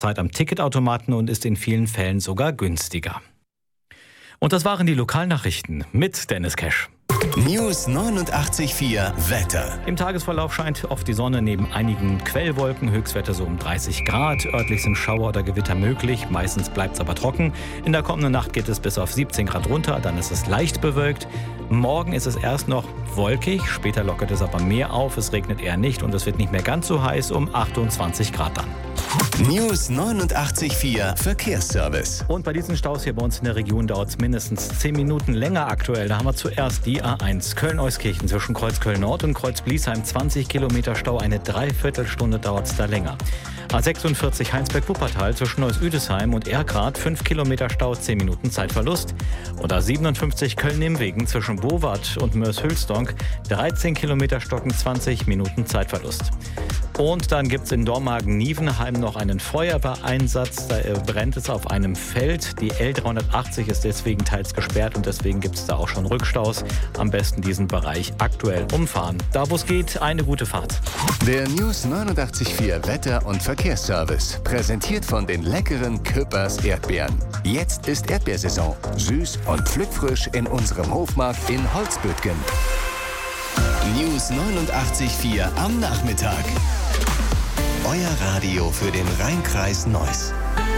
Zeit am Ticketautomaten und ist in vielen Fällen sogar günstiger. Und das waren die Lokalnachrichten mit Dennis Cash. News 89.4 Wetter. Im Tagesverlauf scheint oft die Sonne neben einigen Quellwolken. Höchstwerte so um 30 Grad. Örtlich sind Schauer oder Gewitter möglich. Meistens bleibt es aber trocken. In der kommenden Nacht geht es bis auf 17 Grad runter. Dann ist es leicht bewölkt. Morgen ist es erst noch wolkig. Später lockert es aber mehr auf. Es regnet eher nicht und es wird nicht mehr ganz so heiß, um 28 Grad dann. News 89.4 Verkehrsservice. Und bei diesen Staus hier bei uns in der Region dauert es mindestens 10 Minuten länger aktuell. Da haben wir zuerst die A1 Köln-Euskirchen zwischen Kreuzköln-Nord und Kreuz-Bliesheim. 20 Kilometer Stau, eine Dreiviertelstunde dauert es da länger. A46 Heinsberg-Wuppertal zwischen Neuss-Üdesheim und Erkrath. 5 Kilometer Stau, 10 Minuten Zeitverlust. Und A57 Köln-Nimwegen zwischen Bowat und Mörs-Hülsdonk. 13 Kilometer Stocken, 20 Minuten Zeitverlust. Und dann gibt es in Dormagen-Nievenheim noch einen Feuerwehreinsatz. Da brennt es auf einem Feld. Die L380 ist deswegen teils gesperrt und deswegen gibt es da auch schon Rückstaus. Am besten diesen Bereich aktuell umfahren. Da wo es geht, eine gute Fahrt. Der News 89.4 Wetter- und Verkehrsservice. Präsentiert von den leckeren Küppers Erdbeeren. Jetzt ist Erdbeersaison. Süß und pflückfrisch in unserem Hofmarkt in Holzbüttgen. News 89.4 am Nachmittag. Euer Radio für den Rheinkreis Neuss.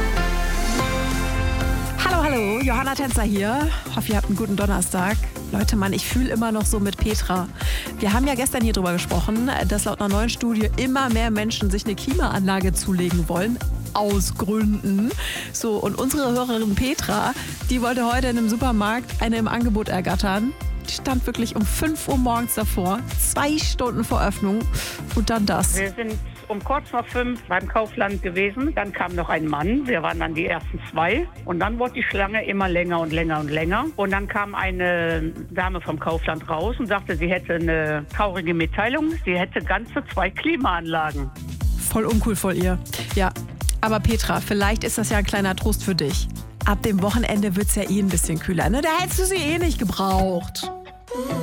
Hallo, Johanna Tänzer hier. Hoffe, ihr habt einen guten Donnerstag. Leute, Mann, ich fühle immer noch so mit Petra. Wir haben ja gestern hier drüber gesprochen, dass laut einer neuen Studie immer mehr Menschen sich eine Klimaanlage zulegen wollen. Aus Gründen. So, und unsere Hörerin Petra, die wollte heute in einem Supermarkt eine im Angebot ergattern. Die stand wirklich um 5 Uhr morgens davor, 2 Stunden vor Öffnung und dann das. Wir sind um kurz nach 5 beim Kaufland gewesen. Dann kam noch ein Mann. Wir waren dann die ersten 2. Und dann wurde die Schlange immer länger und länger und länger. Und dann kam eine Dame vom Kaufland raus und sagte, sie hätte eine traurige Mitteilung. Sie hätte ganze 2 Klimaanlagen. Voll uncool von ihr. Ja, aber Petra, vielleicht ist das ja ein kleiner Trost für dich. Ab dem Wochenende wird es ja eh ein bisschen kühler, ne? Da hättest du sie eh nicht gebraucht.